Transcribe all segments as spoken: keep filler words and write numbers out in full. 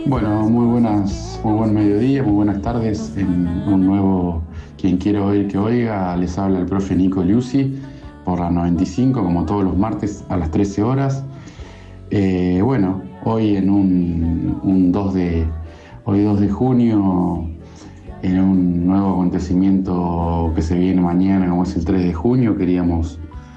Bueno, muy buenas, muy buen mediodía, muy buenas tardes en un nuevo Quien quiera oír que oiga. Les habla el profe Nico Liuzzi por la noventa y cinco, como todos los martes a las trece horas. Eh, bueno, hoy en un, un dos de, hoy dos de junio, en un nuevo acontecimiento que se viene mañana, como es el tres de junio, queríamos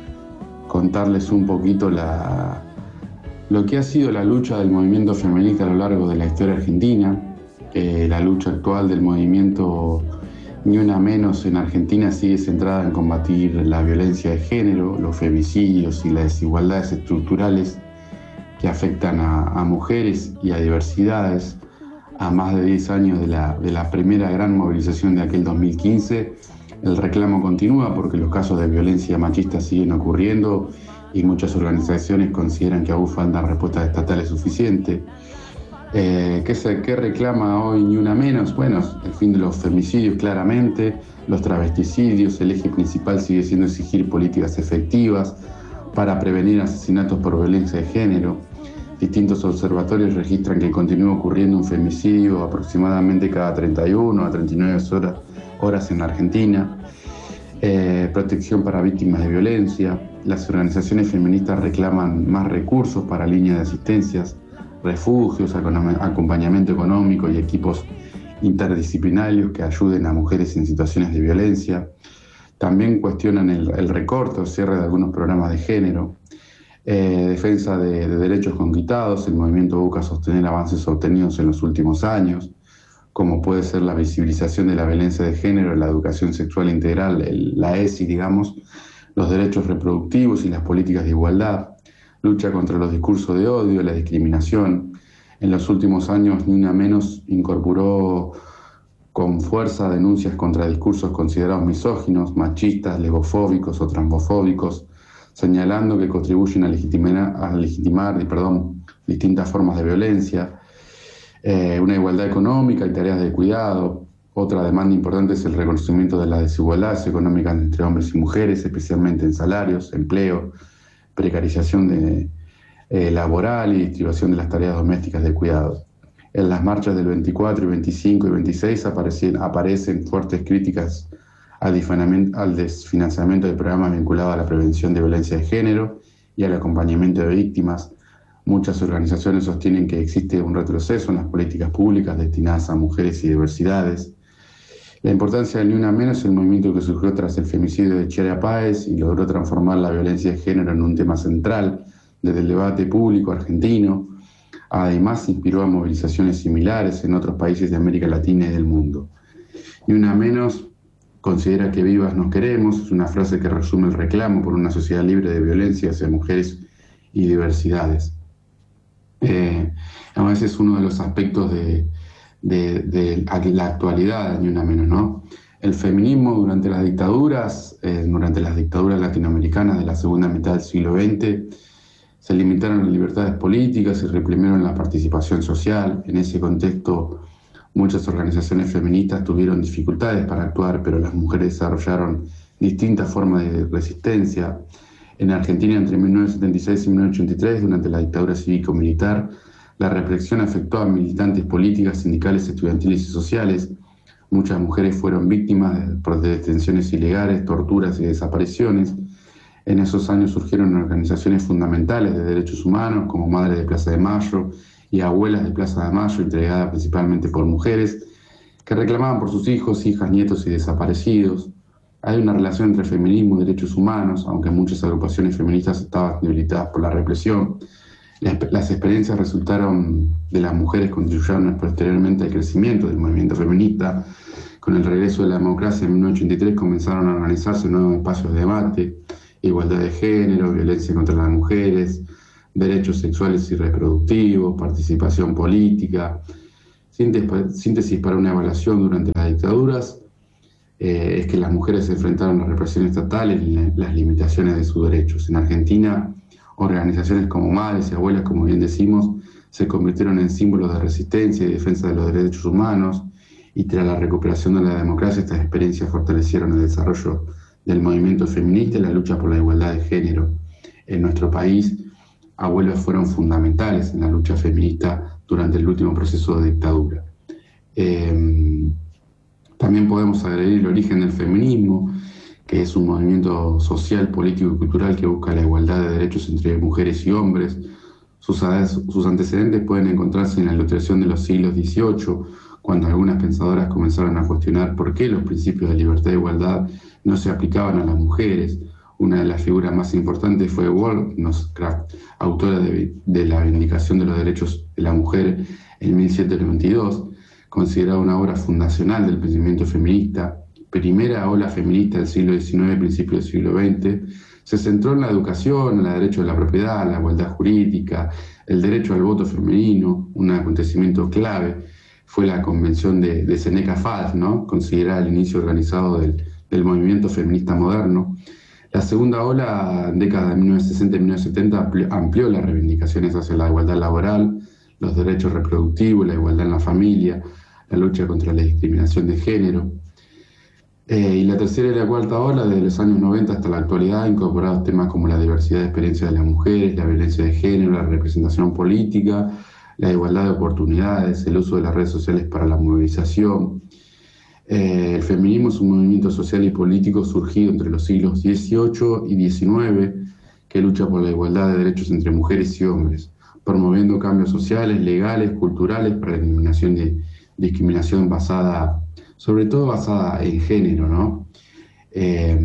contarles un poquito la lo que ha sido la lucha del movimiento feminista a lo largo de la historia argentina. Eh, la lucha actual del movimiento Ni Una Menos en Argentina sigue centrada en combatir la violencia de género, los femicidios y las desigualdades estructurales que afectan a, a mujeres y a diversidades. A más de diez años de la, de la primera gran movilización de aquel dos mil quince, el reclamo continúa porque los casos de violencia machista siguen ocurriendo y muchas organizaciones consideran que aún faltan respuestas estatales suficientes. Eh, ¿qué, se, ¿Qué reclama hoy Ni Una Menos? Bueno, el fin de los femicidios claramente, los travesticidios. El eje principal sigue siendo exigir políticas efectivas para prevenir asesinatos por violencia de género. Distintos observatorios registran que continúa ocurriendo un femicidio aproximadamente cada treinta y una a treinta y nueve horas, horas en la Argentina. Eh, protección para víctimas de violencia. Las organizaciones feministas reclaman más recursos para líneas de asistencias, refugios, acompañamiento económico y equipos interdisciplinarios que ayuden a mujeres en situaciones de violencia. También cuestionan el, el recorte o cierre de algunos programas de género. Eh, defensa de, de derechos conquistados. El movimiento busca sostener avances obtenidos en los últimos años, como puede ser la visibilización de la violencia de género, la educación sexual integral, el, la E S I, digamos, los derechos reproductivos y las políticas de igualdad, lucha contra los discursos de odio, la discriminación. En los últimos años, Ni Una Menos incorporó con fuerza denuncias contra discursos considerados misóginos, machistas, lesbofóbicos o transfóbicos, señalando que contribuyen a legitimar, a legitimar perdón, distintas formas de violencia. Eh, una igualdad económica y tareas de cuidado. Otra demanda importante es el reconocimiento de las desigualdades económicas entre hombres y mujeres, especialmente en salarios, empleo, precarización de, eh, laboral y distribución de las tareas domésticas de cuidado. En las marchas del veinticuatro, y veinticinco y veintiséis aparecen, aparecen fuertes críticas al, al desfinanciamiento de programas vinculados a la prevención de violencia de género y al acompañamiento de víctimas. Muchas organizaciones sostienen que existe un retroceso en las políticas públicas destinadas a mujeres y diversidades. La importancia de Ni Una Menos es el movimiento que surgió tras el femicidio de Chiara Páez y logró transformar la violencia de género en un tema central desde el debate público argentino. Además, inspiró a movilizaciones similares en otros países de América Latina y del mundo. Ni Una Menos considera que vivas nos queremos, es una frase que resume el reclamo por una sociedad libre de violencia hacia mujeres y diversidades. Eh, a veces es uno de los aspectos de, de, de la actualidad de Ni Una Menos, ¿no? El feminismo durante las dictaduras, eh, durante las dictaduras latinoamericanas de la segunda mitad del siglo veinte, se limitaron las libertades políticas y reprimieron la participación social. En ese contexto, muchas organizaciones feministas tuvieron dificultades para actuar, pero las mujeres desarrollaron distintas formas de resistencia. En Argentina, entre mil novecientos setenta y seis y mil novecientos ochenta y tres, durante la dictadura cívico-militar, la represión afectó a militantes políticas, sindicales, estudiantiles y sociales. Muchas mujeres fueron víctimas de detenciones ilegales, torturas y desapariciones. En esos años surgieron organizaciones fundamentales de derechos humanos, como Madres de Plaza de Mayo y Abuelas de Plaza de Mayo, entregadas principalmente por mujeres, que reclamaban por sus hijos, hijas, nietos y desaparecidos. Hay una relación entre feminismo y derechos humanos, aunque muchas agrupaciones feministas estaban debilitadas por la represión. Las, las experiencias resultaron de las mujeres contribuyeron posteriormente al crecimiento del movimiento feminista. Con el regreso de la democracia en mil novecientos ochenta y tres comenzaron a organizarse nuevos espacios de debate, igualdad de género, violencia contra las mujeres, derechos sexuales y reproductivos, participación política. Síntesis para una evaluación durante las dictaduras. Eh, es que las mujeres se enfrentaron a la represión estatal y la, las limitaciones de sus derechos. En Argentina, organizaciones como Madres y Abuelas, como bien decimos, se convirtieron en símbolos de resistencia y defensa de los derechos humanos, y tras la recuperación de la democracia, estas experiencias fortalecieron el desarrollo del movimiento feminista y la lucha por la igualdad de género. En nuestro país, abuelas fueron fundamentales en la lucha feminista durante el último proceso de dictadura. Eh, también podemos agregar el origen del feminismo, que es un movimiento social, político y cultural que busca la igualdad de derechos entre mujeres y hombres. Sus, sus antecedentes pueden encontrarse en la ilustración de los siglos dieciocho, cuando algunas pensadoras comenzaron a cuestionar por qué los principios de libertad e igualdad no se aplicaban a las mujeres. Una de las figuras más importantes fue Wollstonecraft, autora de, de la Vindicación de los Derechos de la Mujer en mil setecientos noventa y dos, considerada una obra fundacional del pensamiento feminista. Primera ola feminista del siglo diecinueve, principio del siglo veinte, se centró en la educación, en el derecho a la propiedad, la igualdad jurídica, el derecho al voto femenino. Un acontecimiento clave fue la convención de, de Seneca Falls, ¿no?, considerada el inicio organizado del, del movimiento feminista moderno. La segunda ola, en década de mil novecientos sesenta y mil novecientos setenta, amplió las reivindicaciones hacia la igualdad laboral, los derechos reproductivos, la igualdad en la familia, la lucha contra la discriminación de género. Eh, y la tercera y la cuarta ola, desde los años noventa hasta la actualidad, ha incorporado temas como la diversidad de experiencias de las mujeres, la violencia de género, la representación política, la igualdad de oportunidades, el uso de las redes sociales para la movilización. Eh, el feminismo es un movimiento social y político surgido entre los siglos dieciocho y diecinueve que lucha por la igualdad de derechos entre mujeres y hombres, promoviendo cambios sociales, legales, culturales para la eliminación de discriminación basada, sobre todo basada en género, ¿no? Eh,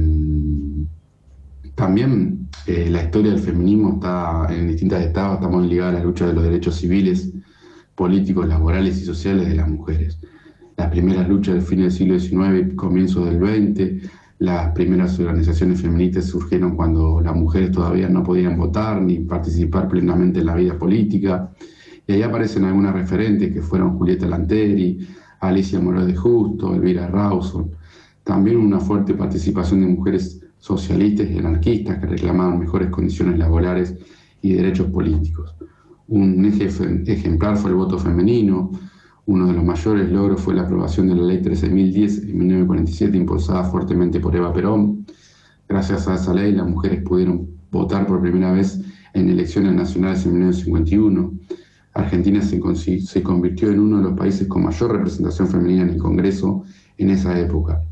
también eh, la historia del feminismo está en distintas etapas, está muy ligada a la lucha de los derechos civiles, políticos, laborales y sociales de las mujeres. Las primeras luchas del fin del siglo diecinueve y comienzo del veinte, las primeras organizaciones feministas surgieron cuando las mujeres todavía no podían votar ni participar plenamente en la vida política. Y ahí aparecen algunas referentes que fueron Julieta Lanteri, Alicia Moreau de Justo, Elvira Rawson. También una fuerte participación de mujeres socialistas y anarquistas que reclamaban mejores condiciones laborales y derechos políticos. Un eje ejemplar fue el voto femenino. Uno de los mayores logros fue la aprobación de la Ley trece mil diez en mil novecientos cuarenta y siete, impulsada fuertemente por Eva Perón. Gracias a esa ley, las mujeres pudieron votar por primera vez en elecciones nacionales en mil novecientos cincuenta y uno. Argentina se, se convirtió en uno de los países con mayor representación femenina en el Congreso en esa época.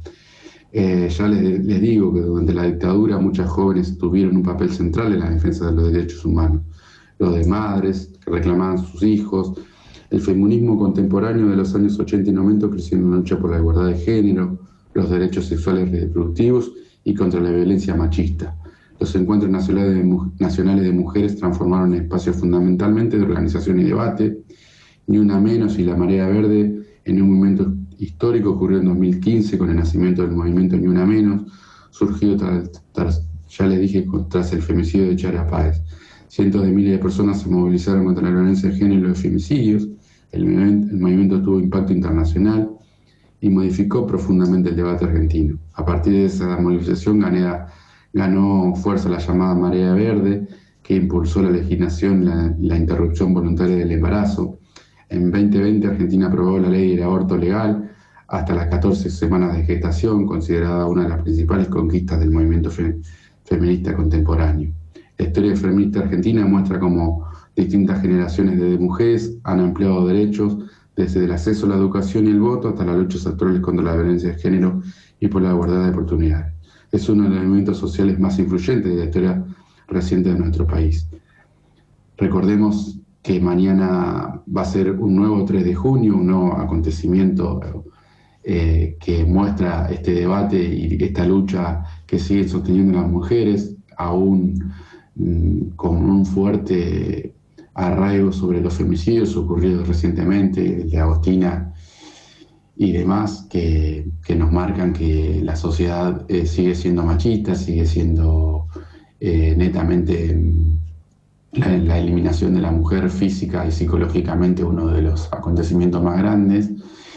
Eh, ya les, les digo que durante la dictadura muchas jóvenes tuvieron un papel central en la defensa de los derechos humanos. Los de madres que reclamaban a sus hijos. El feminismo contemporáneo de los años ochenta y noventa creció en la lucha por la igualdad de género, los derechos sexuales y reproductivos y contra la violencia machista. Los encuentros nacionales de, nacionales de mujeres transformaron en espacios fundamentalmente de organización y debate. Ni Una Menos y la Marea Verde, en un momento histórico, ocurrió en dos mil quince con el nacimiento del movimiento Ni Una Menos, surgido tras, tras ya les dije, tras el femicidio de Chara Páez. Cientos de miles de personas se movilizaron contra la violencia de género y los femicidios. El movimiento, el movimiento tuvo impacto internacional y modificó profundamente el debate argentino. A partir de esa movilización ganó, ganó fuerza la llamada Marea Verde, que impulsó la legislación, la, la interrupción voluntaria del embarazo. En veinte veinte Argentina aprobó la ley del aborto legal hasta las catorce semanas de gestación, considerada una de las principales conquistas del movimiento fe, feminista contemporáneo. La historia feminista argentina muestra cómo distintas generaciones de mujeres han ampliado derechos desde el acceso a la educación y el voto hasta las luchas actuales contra la violencia de género y por la igualdad de oportunidades. Es uno de los movimientos sociales más influyentes de la historia reciente de nuestro país. Recordemos que mañana va a ser un nuevo tres de junio, un nuevo acontecimiento eh, que muestra este debate y esta lucha que siguen sosteniendo las mujeres, aún mmm, con un fuerte arraigo sobre los femicidios ocurridos recientemente, el de Agostina y demás, que, que nos marcan que la sociedad eh, sigue siendo machista, sigue siendo eh, netamente la, la eliminación de la mujer física y psicológicamente uno de los acontecimientos más grandes,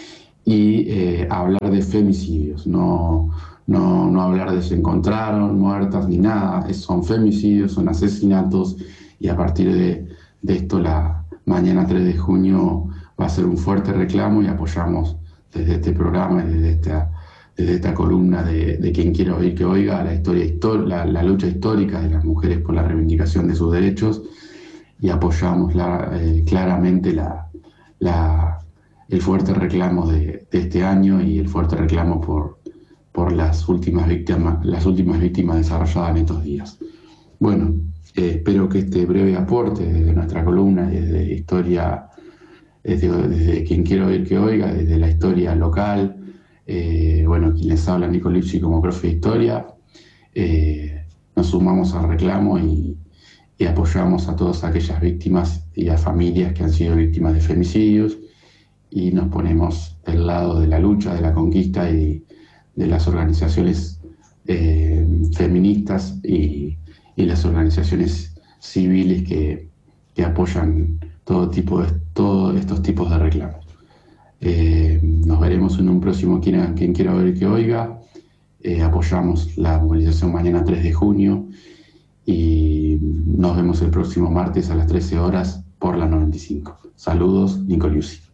y eh, hablar de femicidios, no, no, no hablar de se encontraron muertas ni nada, es, son femicidios, son asesinatos, y a partir de, de esto la mañana tres de junio va a ser un fuerte reclamo, y apoyamos desde este programa y desde esta, desde esta columna de, de Quien Quiera Oír Que Oiga la, historia, la, la lucha histórica de las mujeres por la reivindicación de sus derechos, y apoyamos la, eh, claramente la, la, el fuerte reclamo de, de este año y el fuerte reclamo por, por las, últimas víctimas, las últimas víctimas desarrolladas en estos días. Bueno, eh, espero que este breve aporte de nuestra columna, desde historia, desde, desde quien quiera oír que oiga, desde la historia local, eh, bueno, quien les habla, Nico Lipsi, como profe de historia, eh, nos sumamos al reclamo y, y apoyamos a todas aquellas víctimas y a familias que han sido víctimas de femicidios, y nos ponemos del lado de la lucha, de la conquista y de las organizaciones eh, feministas y, y las organizaciones civiles que, que apoyan todo tipo de, todos estos tipos de reclamos. Eh, nos veremos en un próximo Quien, quien quiera oír que oiga. Eh, apoyamos la movilización mañana tres de junio y nos vemos el próximo martes a las trece horas por la noventa y cinco. Saludos, Nico Liuzzi.